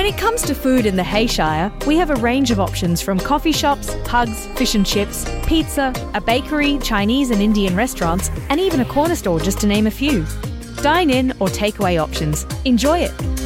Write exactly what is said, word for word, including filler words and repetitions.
it comes to food in the Hayshire, we have a range of options from coffee shops, pugs, fish and chips, pizza, a bakery, Chinese and Indian restaurants, and even a corner store, just to name a few. Dine in or takeaway options. Enjoy it.